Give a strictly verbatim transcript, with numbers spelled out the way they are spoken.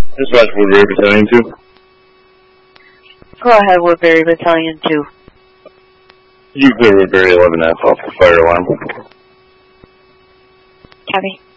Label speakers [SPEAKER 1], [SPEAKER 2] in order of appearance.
[SPEAKER 1] Dispatch Woodbury Battalion two.
[SPEAKER 2] Go ahead, Woodbury Battalion two.
[SPEAKER 1] You clear Woodbury eleven F off the fire alarm.
[SPEAKER 2] Copy.